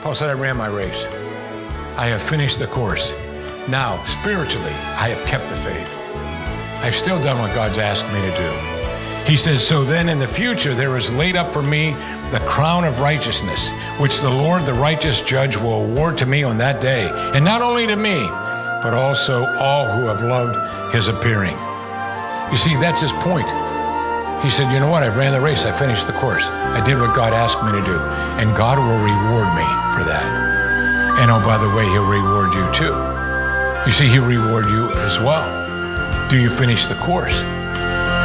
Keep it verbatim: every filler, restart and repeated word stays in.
Paul said, I ran my race. I have finished the course. Now, spiritually, I have kept the faith. I've still done what God's asked me to do. He says, so then in the future, there is laid up for me the crown of righteousness, which the Lord, the righteous judge, will award to me on that day. And not only to me, but also all who have loved his appearing. You see, that's his point. He said, you know what? I ran the race. I finished the course. I did what God asked me to do. And God will reward me for that. And oh, by the way, he'll reward you too. You see, he'll reward you as well. Do you finish the course?